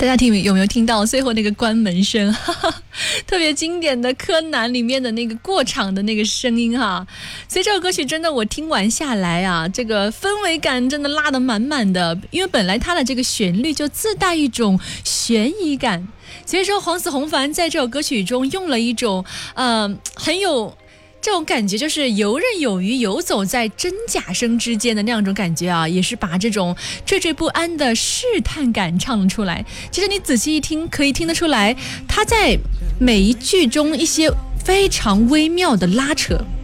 大家有没有听到最后那个关门声？特别经典的柯南里面的那个过场的那个声音哈。所以这首歌曲真的我听完下来啊，这个氛围感真的拉得满满的，因为本来它的这个旋律就自带一种悬疑感，所以说黄子弘凡在这首歌曲中用了一种很有这种感觉，就是游刃有余游走在真假声之间的那样一种感觉啊，也是把这种惴惴不安的试探感唱了出来。其实你仔细一听可以听得出来，他在每一句中一些非常微妙的拉扯，